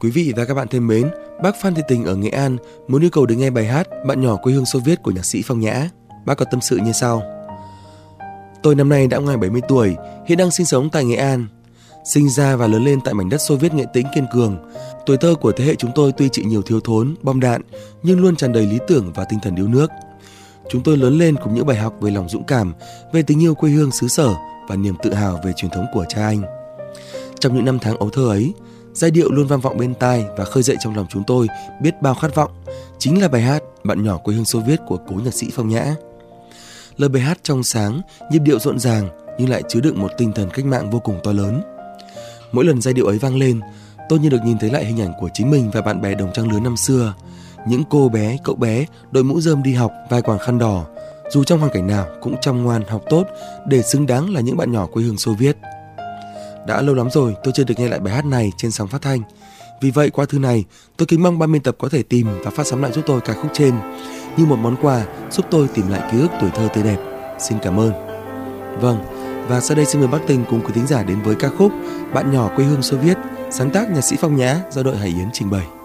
Quý vị và các bạn thân mến, bác Phan Thị Tình ở Nghệ An muốn yêu cầu được nghe bài hát Bạn nhỏ quê hương Xô Viết của nhạc sĩ Phong Nhã. Bác có tâm sự như sau: Tôi năm nay đã ngoài 70 tuổi, hiện đang sinh sống tại Nghệ An. Sinh ra và lớn lên tại mảnh đất Xô Viết nghệ tĩnh kiên cường. Tuổi thơ của thế hệ chúng tôi tuy chịu nhiều thiếu thốn, bom đạn, nhưng luôn tràn đầy lý tưởng và tinh thần yêu nước. Chúng tôi lớn lên cùng những bài học về lòng dũng cảm, về tình yêu quê hương xứ sở và niềm tự hào về truyền thống của cha anh. Trong những năm tháng ấu thơ ấy, giai điệu luôn vang vọng bên tai và khơi dậy trong lòng chúng tôi biết bao khát vọng, chính là bài hát Bạn nhỏ quê hương Xô Viết của cố nhạc sĩ Phong Nhã. Lời bài hát trong sáng, nhịp điệu rộn ràng nhưng lại chứa đựng một tinh thần cách mạng vô cùng to lớn. Mỗi lần giai điệu ấy vang lên, tôi như được nhìn thấy lại hình ảnh của chính mình và bạn bè đồng trang lứa năm xưa. Những cô bé, cậu bé đội mũ rơm đi học, vai quàng khăn đỏ, dù trong hoàn cảnh nào cũng chăm ngoan học tốt để xứng đáng là những bạn nhỏ quê hương Xô Viết. Đã lâu lắm rồi tôi chưa được nghe lại bài hát này trên sóng phát thanh. Vì vậy qua thư này, tôi kính mong ban biên tập có thể tìm và phát sóng lại giúp tôi ca khúc trên như một món quà giúp tôi tìm lại ký ức tuổi thơ tươi đẹp. Xin cảm ơn. Vâng, và sau đây xin mời bác Tình cùng quý thính giả đến với ca khúc Bạn nhỏ quê hương Xô Viết, sáng tác nhạc sĩ Phong Nhã do đội Hải Yến trình bày.